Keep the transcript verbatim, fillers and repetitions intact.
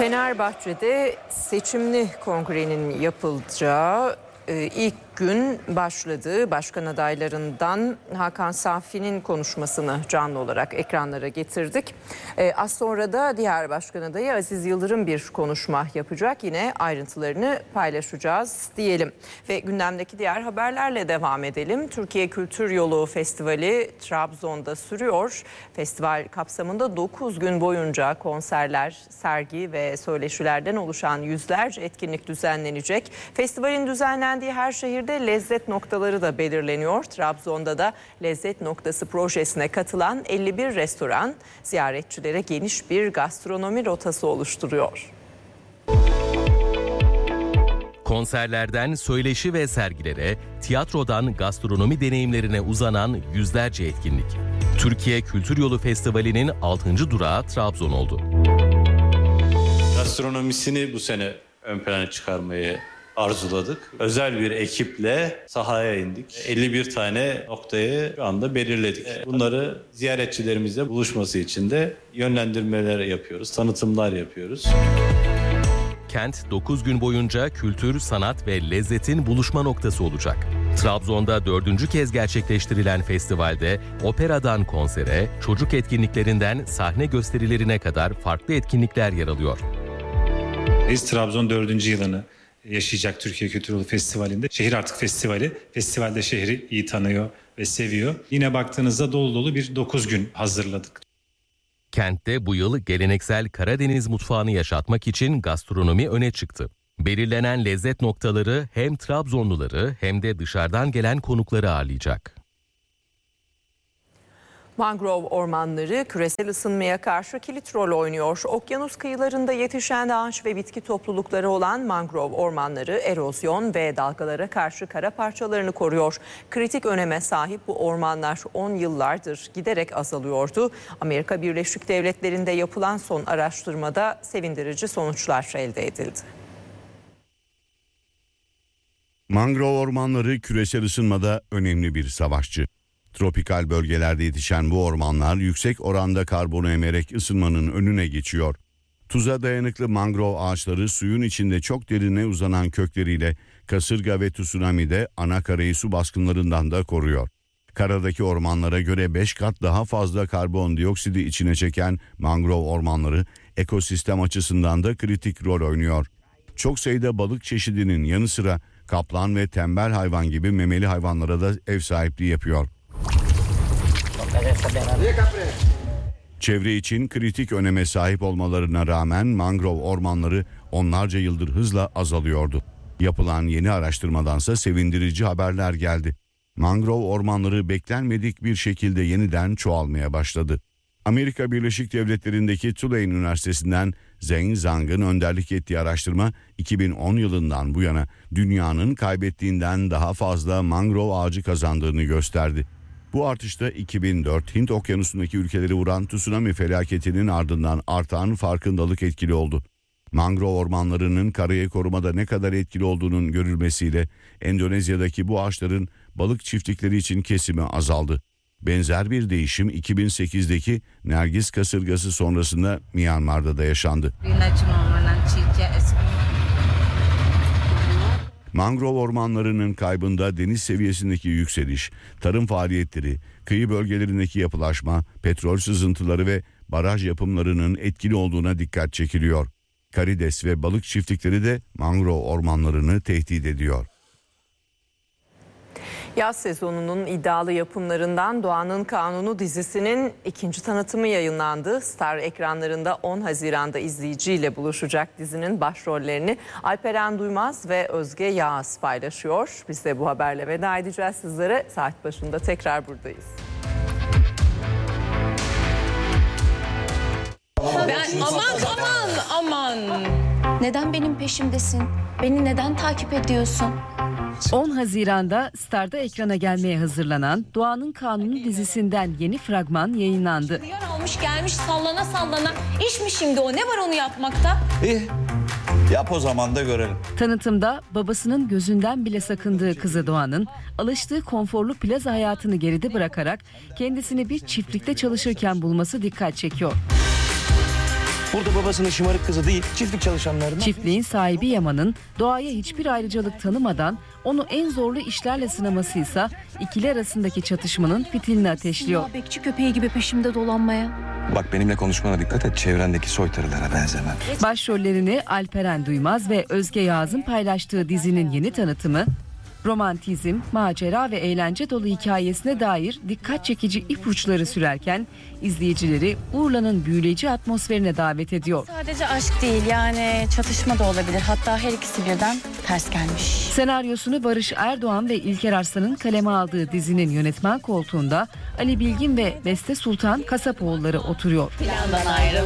Fenerbahçe'de seçimli kongrenin yapılacağı e, ilk gün başladı. Başkan adaylarından Hakan Safi'nin konuşmasını canlı olarak ekranlara getirdik. E, az sonra da diğer başkan adayı Aziz Yıldırım bir konuşma yapacak. Yine ayrıntılarını paylaşacağız diyelim. Ve gündemdeki diğer haberlerle devam edelim. Türkiye Kültür Yolu Festivali Trabzon'da sürüyor. Festival kapsamında dokuz gün boyunca konserler, sergi ve söyleşilerden oluşan yüzlerce etkinlik düzenlenecek. Festivalin düzenlendiği her şehirde lezzet noktaları da belirleniyor. Trabzon'da da lezzet noktası projesine katılan elli bir restoran ziyaretçilere geniş bir gastronomi rotası oluşturuyor. Konserlerden söyleşi ve sergilere, tiyatrodan gastronomi deneyimlerine uzanan yüzlerce etkinlik. Türkiye Kültür Yolu Festivali'nin altıncı durağı Trabzon oldu. Gastronomisini bu sene ön plana çıkarmayı arzuladık. Özel bir ekiple sahaya indik. elli bir tane noktayı şu anda belirledik. Bunları ziyaretçilerimizle buluşması için de yönlendirmeler yapıyoruz, tanıtımlar yapıyoruz. Kent dokuz gün boyunca kültür, sanat ve lezzetin buluşma noktası olacak. Trabzon'da dördüncü kez gerçekleştirilen festivalde operadan konsere, çocuk etkinliklerinden sahne gösterilerine kadar farklı etkinlikler yer alıyor. Biz Trabzon dördüncü yılını yaşayacak Türkiye Kültür Yolu Festivali'nde. Şehir artık festivali. Festivalde şehri iyi tanıyor ve seviyor. Yine baktığınızda dolu dolu bir dokuz gün hazırladık. Kentte bu yıl geleneksel Karadeniz mutfağını yaşatmak için gastronomi öne çıktı. Belirlenen lezzet noktaları hem Trabzonluları hem de dışarıdan gelen konukları ağırlayacak. Mangrove ormanları küresel ısınmaya karşı kilit rol oynuyor. Okyanus kıyılarında yetişen ağaç ve bitki toplulukları olan mangrove ormanları erozyon ve dalgalara karşı kara parçalarını koruyor. Kritik öneme sahip bu ormanlar on yıllardır giderek azalıyordu. Amerika Birleşik Devletleri'nde yapılan son araştırmada sevindirici sonuçlar elde edildi. Mangrove ormanları küresel ısınmada önemli bir savaşçı. Tropikal bölgelerde yetişen bu ormanlar yüksek oranda karbonu emerek ısınmanın önüne geçiyor. Tuza dayanıklı mangrove ağaçları suyun içinde çok derine uzanan kökleriyle kasırga ve tsunami'de ana karayı su baskınlarından da koruyor. Karadaki ormanlara göre beş kat daha fazla karbondioksidi içine çeken mangrove ormanları ekosistem açısından da kritik rol oynuyor. Çok sayıda balık çeşidinin yanı sıra kaplan ve tembel hayvan gibi memeli hayvanlara da ev sahipliği yapıyor. Çevre için kritik öneme sahip olmalarına rağmen mangrove ormanları onlarca yıldır hızla azalıyordu. Yapılan yeni araştırmadansa sevindirici haberler geldi. Mangrove ormanları beklenmedik bir şekilde yeniden çoğalmaya başladı. Amerika Birleşik Devletleri'ndeki Tulane Üniversitesi'nden Zheng Zhang'ın önderlik ettiği araştırma iki bin on yılından bu yana dünyanın kaybettiğinden daha fazla mangrove ağacı kazandığını gösterdi. Bu artışta iki bin dört Hint Okyanusu'ndaki ülkeleri vuran tsunami felaketinin ardından artan farkındalık etkili oldu. Mangrove ormanlarının karayı korumada ne kadar etkili olduğunun görülmesiyle Endonezya'daki bu ağaçların balık çiftlikleri için kesimi azaldı. Benzer bir değişim iki bin sekizdeki Nergis kasırgası sonrasında Myanmar'da da yaşandı. Mangrove ormanlarının kaybında deniz seviyesindeki yükseliş, tarım faaliyetleri, kıyı bölgelerindeki yapılaşma, petrol sızıntıları ve baraj yapımlarının etkili olduğuna dikkat çekiliyor. Karides ve balık çiftlikleri de mangrove ormanlarını tehdit ediyor. Yaz sezonunun iddialı yapımlarından Doğanın Kanunu dizisinin ikinci tanıtımı yayınlandı. Star ekranlarında on Haziran'da izleyiciyle buluşacak dizinin başrollerini Alperen Duymaz ve Özge Yağız paylaşıyor. Biz de bu haberle veda edeceğiz sizlere. Saat başında tekrar buradayız. Ben aman aman aman. Neden benim peşimdesin? Beni neden takip ediyorsun? on Haziran'da Star'da ekrana gelmeye hazırlanan Doğanın Kanunu dizisinden yeni fragman yayınlandı. Yer almış gelmiş sallana sallana. İş mi şimdi o? Ne var onu yapmakta? İyi. Yap o zaman da görelim. Tanıtımda babasının gözünden bile sakındığı kızı Doğan'ın alıştığı konforlu plaza hayatını geride bırakarak kendisini bir çiftlikte çalışırken bulması dikkat çekiyor. Burada babasının şımarık kızı değil, çiftlik çalışanlarından. Çiftliğin sahibi Yaman'ın doğaya hiçbir ayrıcalık tanımadan onu en zorlu işlerle sınamasıysa ikili arasındaki çatışmanın fitilini ateşliyor. Bekçi köpeği gibi peşimde dolanmaya. Bak benimle konuşmana dikkat et, çevrendeki soytarılara benzemem. Başrollerini Alperen Duymaz ve Özge Yağız'ın paylaştığı dizinin yeni tanıtımı, romantizm, macera ve eğlence dolu hikayesine dair dikkat çekici ipuçları sürerken izleyicileri Urla'nın büyüleyici atmosferine davet ediyor. Sadece aşk değil, yani çatışma da olabilir. Hatta her ikisi birden ters gelmiş. Senaryosunu Barış Erdoğan ve İlker Arslan'ın kaleme aldığı dizinin yönetmen koltuğunda Ali Bilgin ve Beste Sultan Kasapoğulları oturuyor. Plandan ayrı.